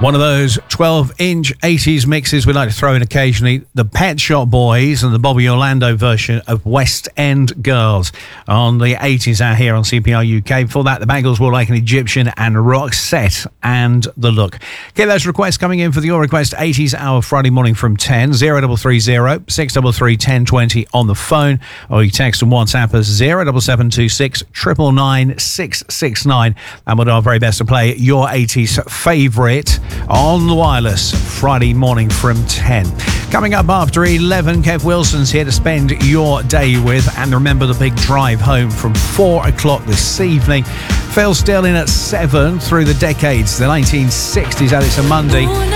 One of those 12-inch 80s mixes we like to throw in occasionally, the Pet Shop Boys and the Bobby Orlando version of West End Girls on the 80s out here on CPR UK. Before that, the Bangles Were Like an Egyptian and Roxette and The Look. Get those requests coming in for the Your Request 80s Hour Friday morning from 10, 0330 633 1020 on the phone, or you text and WhatsApp us 07726 999 669, and we'll do our very best to play your 80s favourite on the wireless Friday morning from 10. Coming up after 11, Kev Wilson's here to spend your day with, and remember the big drive home from 4 o'clock this evening. Phil Still in at 7 through the decades, the 1960s, and it's a Monday.